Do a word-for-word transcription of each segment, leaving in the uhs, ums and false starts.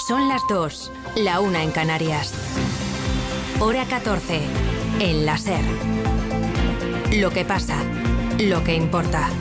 Son las dos, la una en Canarias. Hora catorce, en la SER. Lo que pasa, lo que importa.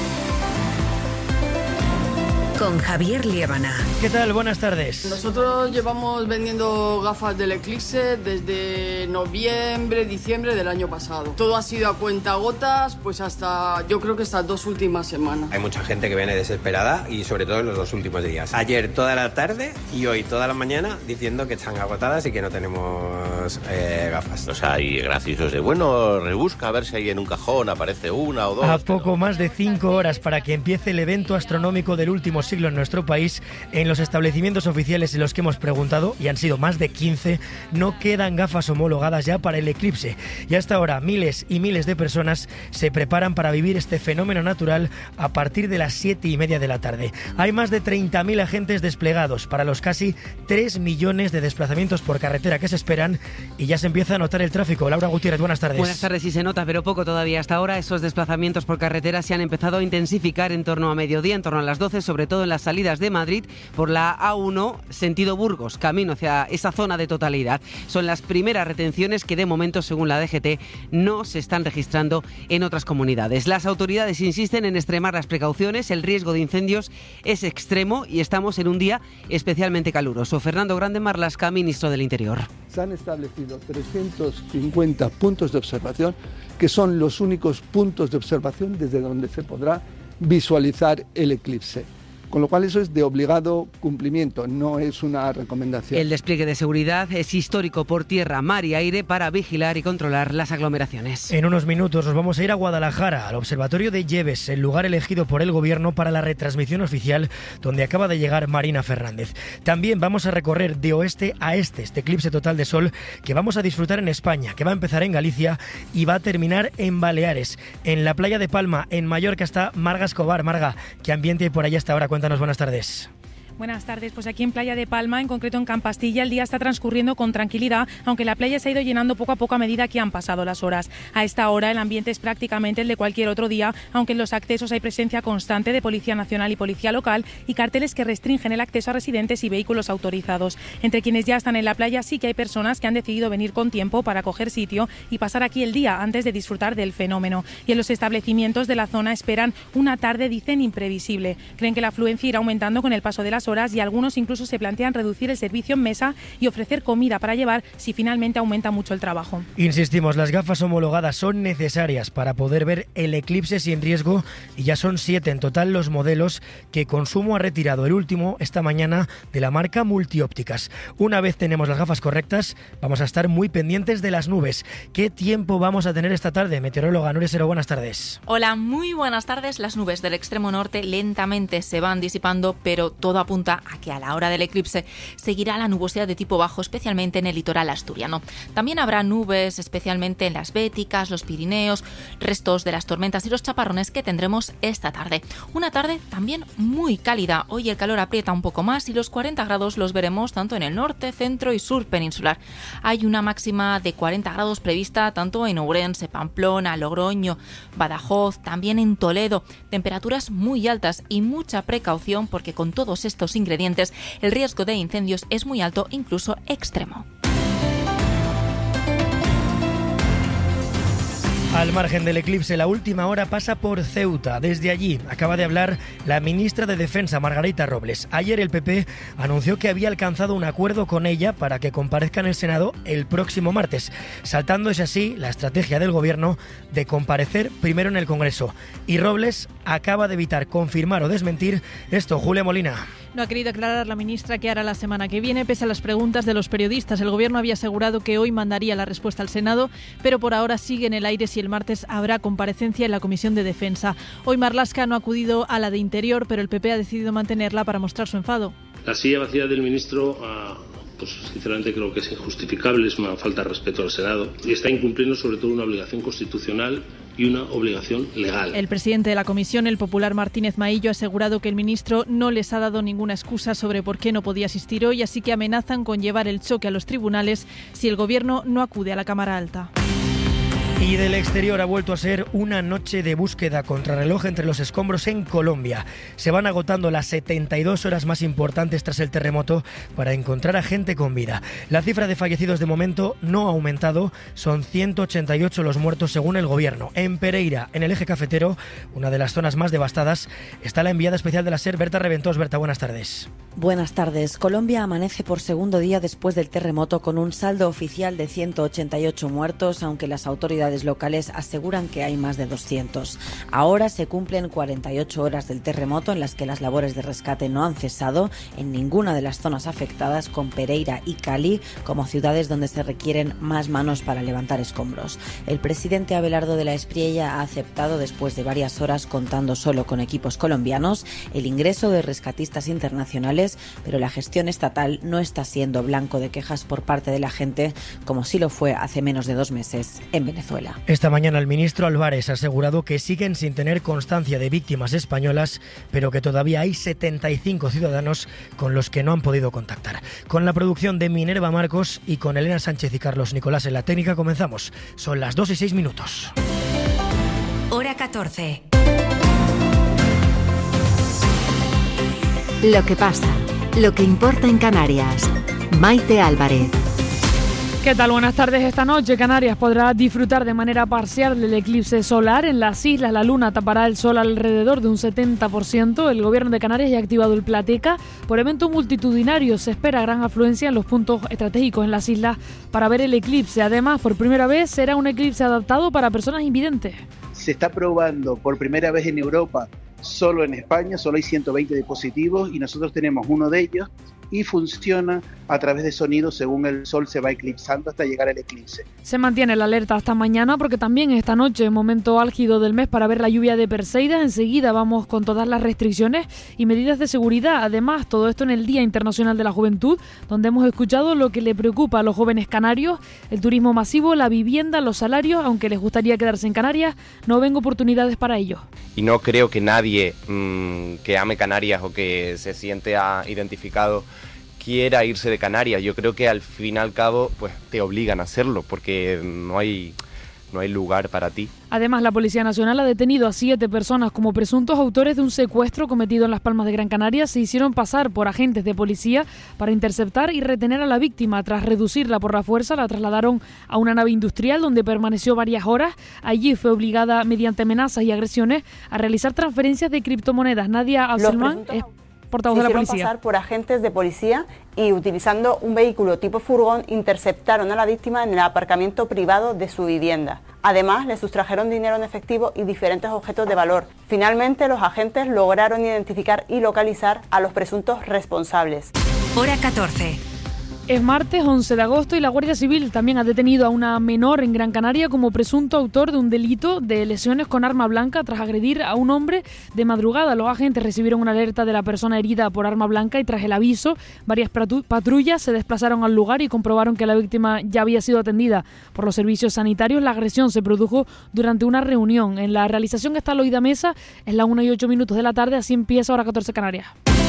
Con Javier Liébana. ¿Qué tal? Buenas tardes. Nosotros llevamos vendiendo gafas del Eclipse desde noviembre, diciembre del año pasado. Todo ha sido a cuentagotas, pues hasta, yo creo que estas dos últimas semanas. Hay mucha gente que viene desesperada y sobre todo en los dos últimos días. Ayer toda la tarde y hoy toda la mañana diciendo que están agotadas y que no tenemos eh, gafas. O sea, hay graciosos de, bueno, rebusca a ver si hay en un cajón, aparece una o dos. A poco pero... más de cinco horas para que empiece el evento astronómico del último siglo en nuestro país, en los establecimientos oficiales en los que hemos preguntado, y han sido más de quince, no quedan gafas homologadas ya para el eclipse. Y hasta ahora miles y miles de personas se preparan para vivir este fenómeno natural a partir de las siete y media de la tarde. Hay más de treinta mil agentes desplegados para los casi tres millones de desplazamientos por carretera que se esperan, y ya se empieza a notar el tráfico. Laura Gutiérrez, buenas tardes. Buenas tardes, sí se nota, pero poco todavía. Hasta ahora esos desplazamientos por carretera se han empezado a intensificar en torno a mediodía, en torno a las doce, sobre todo en las salidas de Madrid por la A uno, sentido Burgos, camino hacia esa zona de totalidad. Son las primeras retenciones que de momento, según la D G T, no se están registrando en otras comunidades. Las autoridades insisten en extremar las precauciones, el riesgo de incendios es extremo y estamos en un día especialmente caluroso. Fernando Grande Marlaska, ministro del Interior. Se han establecido trescientos cincuenta puntos de observación, que son los únicos puntos de observación desde donde se podrá visualizar el eclipse. Con lo cual eso es de obligado cumplimiento, no es una recomendación. El despliegue de seguridad es histórico por tierra, mar y aire para vigilar y controlar las aglomeraciones. En unos minutos nos vamos a ir a Guadalajara, al Observatorio de Lleves, el lugar elegido por el Gobierno para la retransmisión oficial, donde acaba de llegar Marina Fernández. También vamos a recorrer de oeste a este, este eclipse total de sol que vamos a disfrutar en España, que va a empezar en Galicia y va a terminar en Baleares. En la playa de Palma, en Mallorca, está Marga Escobar. Marga, ¿qué ambiente hay por allá hasta ahora? Cuéntanos. Buenas tardes. Buenas tardes, pues aquí en Playa de Palma, en concreto en Campastilla, el día está transcurriendo con tranquilidad, aunque la playa se ha ido llenando poco a poco a medida que han pasado las horas. A esta hora el ambiente es prácticamente el de cualquier otro día, aunque en los accesos hay presencia constante de Policía Nacional y Policía Local y carteles que restringen el acceso a residentes y vehículos autorizados. Entre quienes ya están en la playa sí que hay personas que han decidido venir con tiempo para coger sitio y pasar aquí el día antes de disfrutar del fenómeno. Y en los establecimientos de la zona esperan una tarde, dicen, imprevisible. Creen que la afluencia irá aumentando con el paso de las horas y algunos incluso se plantean reducir el servicio en mesa y ofrecer comida para llevar si finalmente aumenta mucho el trabajo. Insistimos, las gafas homologadas son necesarias para poder ver el eclipse sin riesgo y ya son siete en total los modelos que Consumo ha retirado, el último esta mañana de la marca Multiópticas. Una vez tenemos las gafas correctas, vamos a estar muy pendientes de las nubes. ¿Qué tiempo vamos a tener esta tarde? Meteoróloga Nuria Sero, buenas tardes. Hola, muy buenas tardes. Las nubes del extremo norte lentamente se van disipando, pero todo apunta a que a la hora del eclipse seguirá la nubosidad de tipo bajo, especialmente en el litoral asturiano. También habrá nubes, especialmente en las Béticas, los Pirineos, restos de las tormentas y los chaparrones que tendremos esta tarde. Una tarde también muy cálida. Hoy el calor aprieta un poco más y los cuarenta grados los veremos tanto en el norte, centro y sur peninsular. Hay una máxima de cuarenta grados prevista tanto en Ourense, Pamplona, Logroño, Badajoz, también en Toledo. Temperaturas muy altas y mucha precaución porque con todos estos ingredientes el riesgo de incendios es muy alto, incluso extremo. Al margen del eclipse, la última hora pasa por Ceuta. Desde allí acaba de hablar la ministra de Defensa, Margarita Robles. Ayer el P P anunció que había alcanzado un acuerdo con ella para que comparezca en el Senado el próximo martes, saltándose así la estrategia del Gobierno de comparecer primero en el Congreso. Y Robles acaba de evitar confirmar o desmentir esto. Julia Molina. No ha querido aclarar la ministra qué hará la semana que viene, pese a las preguntas de los periodistas. El Gobierno había asegurado que hoy mandaría la respuesta al Senado, pero por ahora sigue en el aire si el martes habrá comparecencia en la Comisión de Defensa. Hoy Marlaska no ha acudido a la de Interior, pero el P P ha decidido mantenerla para mostrar su enfado. La silla vacía del ministro, pues sinceramente creo que es injustificable, es una falta de respeto al Senado y está incumpliendo sobre todo una obligación constitucional y una obligación legal. El presidente de la comisión, el popular Martínez Maillo, ha asegurado que el ministro no les ha dado ninguna excusa sobre por qué no podía asistir hoy, así que amenazan con llevar el choque a los tribunales si el Gobierno no acude a la Cámara Alta. Y del exterior ha vuelto a ser una noche de búsqueda contrarreloj entre los escombros en Colombia. Se van agotando las setenta y dos horas más importantes tras el terremoto para encontrar a gente con vida. La cifra de fallecidos de momento no ha aumentado, son ciento ochenta y ocho los muertos según el gobierno. En Pereira, en el eje cafetero, una de las zonas más devastadas, está la enviada especial de la SER, Berta Reventós. Berta, buenas tardes. Buenas tardes. Colombia amanece por segundo día después del terremoto con un saldo oficial de ciento ochenta y ocho muertos, aunque las autoridades locales aseguran que hay más de doscientos. Ahora se cumplen cuarenta y ocho horas del terremoto en las que las labores de rescate no han cesado en ninguna de las zonas afectadas, con Pereira y Cali como ciudades donde se requieren más manos para levantar escombros. El presidente Abelardo de la Espriella ha aceptado, después de varias horas contando solo con equipos colombianos, el ingreso de rescatistas internacionales, pero la gestión estatal no está siendo blanco de quejas por parte de la gente, como sí lo fue hace menos de dos meses en Venezuela. Esta mañana el ministro Álvarez ha asegurado que siguen sin tener constancia de víctimas españolas, pero que todavía hay setenta y cinco ciudadanos con los que no han podido contactar. Con la producción de Minerva Marcos y con Elena Sánchez y Carlos Nicolás en la técnica comenzamos. Son las dos y seis minutos. Hora catorce. Lo que pasa, lo que importa en Canarias. Maite Álvarez. ¿Qué tal? Buenas tardes. Esta noche Canarias podrá disfrutar de manera parcial del eclipse solar. En las islas la luna tapará el sol alrededor de un setenta por ciento. El gobierno de Canarias ya ha activado el Plateca. Por evento multitudinario se espera gran afluencia en los puntos estratégicos en las islas para ver el eclipse. Además, por primera vez será un eclipse adaptado para personas invidentes. Se está probando por primera vez en Europa, solo en España, solo hay ciento veinte dispositivos y nosotros tenemos uno de ellos y funciona a través de sonido según el sol se va eclipsando hasta llegar al eclipse. Se mantiene la alerta hasta mañana porque también esta noche es momento álgido del mes para ver la lluvia de Perseidas. Enseguida vamos con todas las restricciones y medidas de seguridad. Además, todo esto en el Día Internacional de la Juventud, donde hemos escuchado lo que le preocupa a los jóvenes canarios: el turismo masivo, la vivienda, los salarios. Aunque les gustaría quedarse en Canarias, no ven oportunidades para ellos. Y no creo que nadie mmm, que ame Canarias o que se siente identificado quiera irse de Canarias. Yo creo que al fin y al cabo pues te obligan a hacerlo porque no hay, no hay lugar para ti. Además, la Policía Nacional ha detenido a siete personas como presuntos autores de un secuestro cometido en Las Palmas de Gran Canaria. Se hicieron pasar por agentes de policía para interceptar y retener a la víctima. Tras reducirla por la fuerza, la trasladaron a una nave industrial donde permaneció varias horas. Allí fue obligada, mediante amenazas y agresiones, a realizar transferencias de criptomonedas. Nadia Abselman es portavoz de la policía. Se hicieron pasar por agentes de policía y, utilizando un vehículo tipo furgón, interceptaron a la víctima en el aparcamiento privado de su vivienda. Además, le sustrajeron dinero en efectivo y diferentes objetos de valor. Finalmente, los agentes lograron identificar y localizar a los presuntos responsables. Hora catorce. Es martes once de agosto y la Guardia Civil también ha detenido a una menor en Gran Canaria como presunto autor de un delito de lesiones con arma blanca tras agredir a un hombre de madrugada. Los agentes recibieron una alerta de la persona herida por arma blanca y tras el aviso, varias patrullas se desplazaron al lugar y comprobaron que la víctima ya había sido atendida por los servicios sanitarios. La agresión se produjo durante una reunión. En la realización está Loida Mesa, es la una y ocho minutos de la tarde, así empieza Hora catorce Canarias.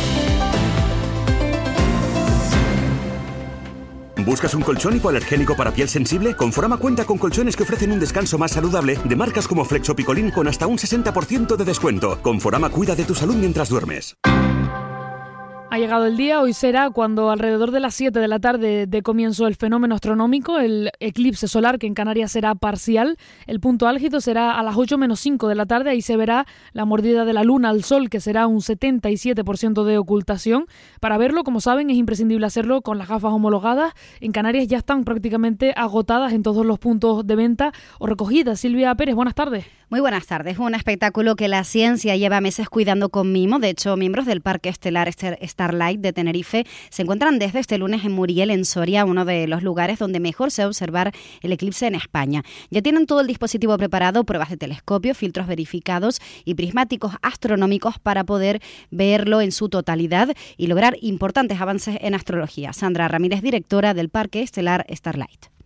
¿Buscas un colchón hipoalergénico para piel sensible? Conforama cuenta con colchones que ofrecen un descanso más saludable de marcas como Flexo Picolín con hasta un sesenta por ciento de descuento. Conforama cuida de tu salud mientras duermes. Ha llegado el día, hoy será cuando alrededor de las siete de la tarde dé comienzo el fenómeno astronómico, el eclipse solar, que en Canarias será parcial. El punto álgido será a las ocho menos cinco de la tarde, ahí se verá la mordida de la luna al sol, que será un setenta y siete por ciento de ocultación. Para verlo, como saben, es imprescindible hacerlo con las gafas homologadas. En Canarias ya están prácticamente agotadas en todos los puntos de venta o recogidas. Silvia Pérez, buenas tardes. Muy buenas tardes. Un espectáculo que la ciencia lleva meses cuidando con mimo. De hecho, miembros del Parque Estelar Starlight de Tenerife se encuentran desde este lunes en Muriel, en Soria, uno de los lugares donde mejor se va a observar el eclipse en España. Ya tienen todo el dispositivo preparado, pruebas de telescopio, filtros verificados y prismáticos astronómicos para poder verlo en su totalidad y lograr importantes avances en astrología. Sandra Ramírez, directora del Parque Estelar Starlight.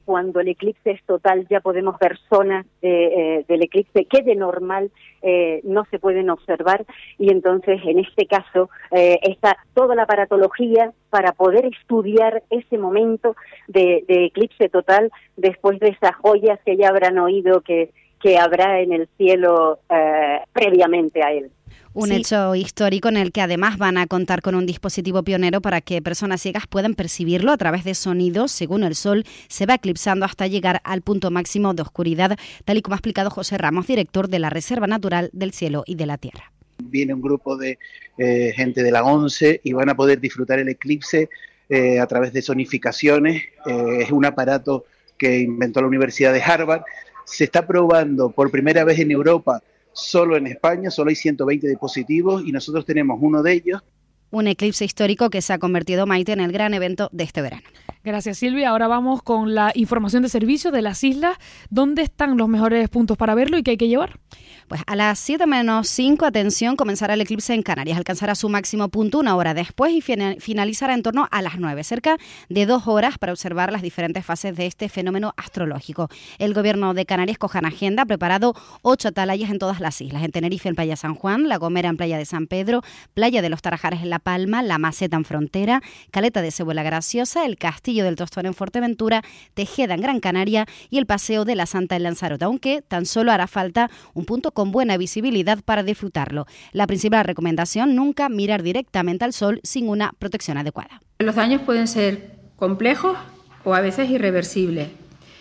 cuando el eclipse es total ya podemos ver zonas de, eh, del eclipse que de normal eh, no se pueden observar, y entonces en este caso eh, está toda la aparatología para poder estudiar ese momento de, de eclipse total después de esas joyas que ya habrán oído que, que habrá en el cielo eh, previamente a él. Un sí. hecho histórico en el que además van a contar con un dispositivo pionero para que personas ciegas puedan percibirlo a través de sonidos según el Sol se va eclipsando hasta llegar al punto máximo de oscuridad, tal y como ha explicado José Ramos, director de la Reserva Natural del Cielo y de la Tierra. Viene un grupo de eh, gente de la ONCE y van a poder disfrutar el eclipse eh, a través de sonificaciones. Eh, es un aparato que inventó la Universidad de Harvard. Se está probando por primera vez en Europa. Solo en España, solo hay ciento veinte dispositivos y nosotros tenemos uno de ellos. Un eclipse histórico que se ha convertido, Maite, en el gran evento de este verano. Gracias, Silvia. Ahora vamos con la información de servicio de las islas. ¿Dónde están los mejores puntos para verlo y qué hay que llevar? Pues a las siete menos cinco, atención, comenzará el eclipse en Canarias. Alcanzará su máximo punto una hora después y finalizará en torno a las nueve, cerca de dos horas para observar las diferentes fases de este fenómeno astrológico. El gobierno de Canarias, cojan agenda, ha preparado ocho atalayas en todas las islas. En Tenerife, en Playa San Juan, La Gomera en Playa de San Pedro, Playa de los Tarajares en La Palma, La Maceta en Frontera, Caleta de Cebolla Graciosa, el Castillo del Tostón en Fuerteventura, Tejeda en Gran Canaria y el Paseo de la Santa en Lanzarote, aunque tan solo hará falta un punto con buena visibilidad para disfrutarlo. La principal recomendación, nunca mirar directamente al sol sin una protección adecuada. Los daños pueden ser complejos o a veces irreversibles.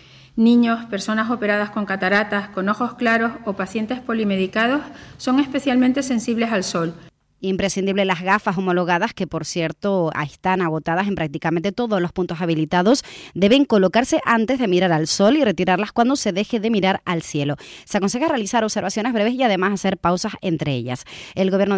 Niños, personas operadas con cataratas, con ojos claros o pacientes polimedicados son especialmente sensibles al sol. Imprescindible las gafas homologadas, que por cierto están agotadas en prácticamente todos los puntos habilitados. Deben colocarse antes de mirar al sol y retirarlas cuando se deje de mirar al cielo. Se aconseja realizar observaciones breves y además hacer pausas entre ellas. El gobierno de